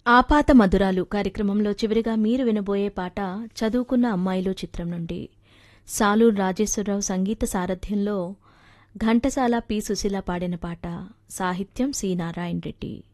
ఆపాత మధురాలు కార్యక్రమంలో చివరిగా మీరు వినబోయే పాట చదువుకున్న అమ్మాయిలు చిత్రం నుండి సాలూరు రాజేశ్వరరావు సంగీత సారథ్యంలో ఘంటసాల పి సుశీల పాడిన పాట. సాహిత్యం సి నారాయణ రెడ్డి.